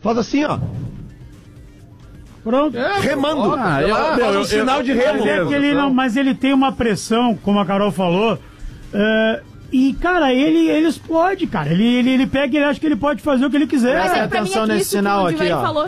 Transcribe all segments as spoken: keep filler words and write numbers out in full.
Faz assim, ó. Pronto. É, remando. Ah, eu, eu, eu, eu, um sinal eu, de remo. Mas, é que ele não, mas ele tem uma pressão, como a Carol falou. Uh, e, cara, ele, ele explode, cara. Ele, ele, ele pega e ele acha que ele pode fazer o que ele quiser. Mas é, atenção nesse sinal aqui, ó. Falou.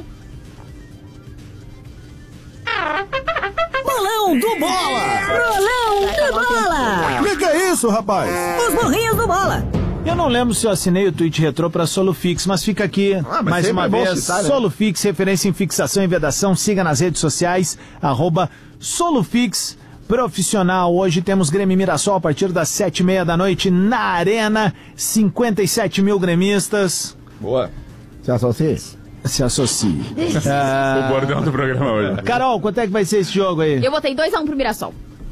Bolão do Bola! Bolão do Bola! O que, que é isso, rapaz? Os morrinhos do Bola! Eu não lembro se eu assinei o tweet retrô pra Solufix, mas fica aqui Ah, mas mais uma é bom vez. citar, né? Solufix, referência em fixação e vedação. Siga nas redes sociais, arroba Solufix Profissional. Hoje temos Grêmio Mirassol a partir das sete e meia da noite na Arena. cinquenta e sete mil gremistas. Boa. Se associa? Se associe. O bordão do programa hoje. Carol, quanto é que vai ser esse jogo aí? Eu botei dois a um pro Mirassol.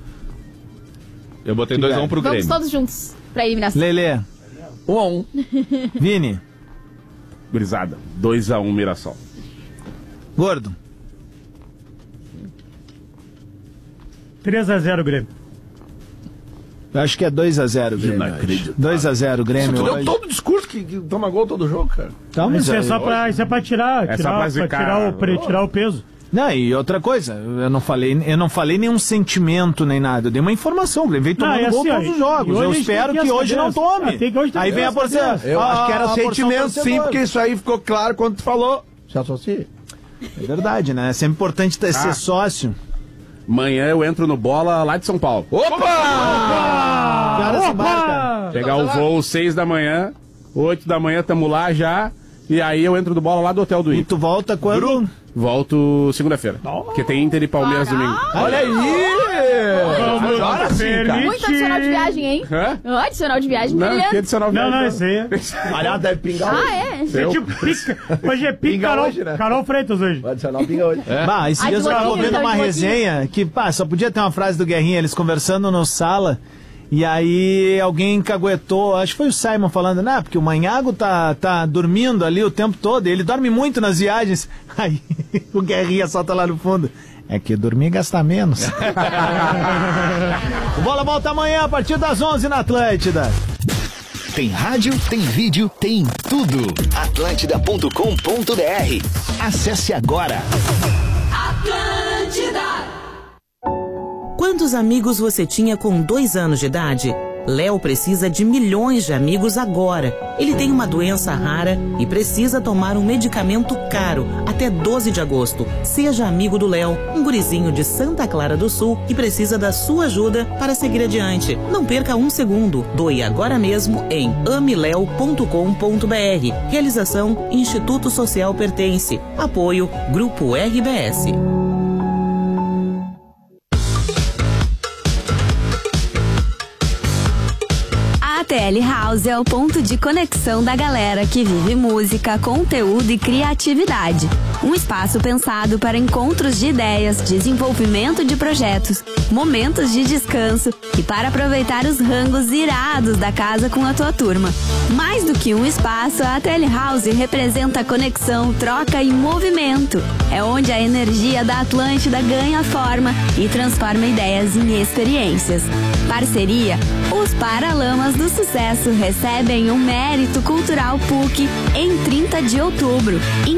Eu botei dois a um pro Vamos Grêmio. todos juntos pra eliminação. Lelê. Um a um. Vini. Brisada. dois a um Mirassol. Gordo. três a zero Grêmio. Eu acho que é dois a zero Grêmio. Inacreditável. dois a zero Grêmio. Tu deu hoje. todo o discurso que, que toma gol todo jogo, cara. Então, mas Isso é aí- só pra, isso é pra tirar, É só tirar, pra pra zicar. tirar, o, pre- tirar o peso. Não, e outra coisa, eu não falei, eu não falei nenhum sentimento nem nada, eu dei uma informação, o Grêmio vem tomando Não, é gol assim, todos ó, os e jogos. hoje Eu a gente espero tem que que hoje não ascender. tome. Ah, tem que hoje tem Aí que vem a ascender. porcentagem. Eu acho que era a porção sentimento, sim, torcedor. porque isso aí ficou claro quando tu falou. Se associa. É verdade, né? É sempre importante ter, ser sócio. Amanhã eu entro no Bola lá de São Paulo. Opa! Que horas embarca? Pegar o voo seis da manhã, oito da manhã tamo lá já. E aí eu entro no Bola lá do Hotel do E Inter. tu volta quando? Volto segunda-feira. Porque tem Inter e Palmeiras domingo. Olha aí! Vamos Agora sim, cara. Muito adicional de viagem, hein? Hã? Ó, adicional de viagem. Não, brilhante. que adicional Não, viagem, não, isso aí é... Aliás, deve pingar hoje. Ah, é? Seu. É tipo pica. Hoje é pica, Pinga Carol, hoje, né? Carol Freitas hoje. Vai adicionar o pinga hoje. Bah, esses Ai, dias eu de tava louquinho, ouvindo então, uma de resenha que, pá, só podia ter uma frase do Guerrinha, eles conversando no sala, e aí alguém caguetou, acho que foi o Simon falando, né, porque o Manhago tá, tá dormindo ali o tempo todo, e ele dorme muito nas viagens, aí o Guerrinha solta lá no fundo. É que dormir gasta menos. O Bola volta amanhã a partir das onze na Atlântida. Tem rádio, tem vídeo, tem tudo. atlântida ponto com ponto br. Acesse agora. Atlântida! Quantos amigos você tinha com dois anos de idade? Léo precisa de milhões de amigos agora. Ele tem uma doença rara e precisa tomar um medicamento caro até doze de agosto. Seja amigo do Léo, um gurizinho de Santa Clara do Sul que precisa da sua ajuda para seguir adiante. Não perca um segundo. Doe agora mesmo em ame léo ponto com ponto br. Realização Instituto Social Pertence. Apoio Grupo R B S. A T L House é o ponto de conexão da galera que vive música, conteúdo e criatividade. Um espaço pensado para encontros de ideias, desenvolvimento de projetos, momentos de descanso e para aproveitar os rangos irados da casa com a tua turma. Mais do que um espaço, a T L House representa conexão, troca e movimento. É onde a energia da Atlântida ganha forma e transforma ideias em experiências. Parceria: os Paralamas do Sucesso recebem o Mérito Cultural P U C em trinta de outubro.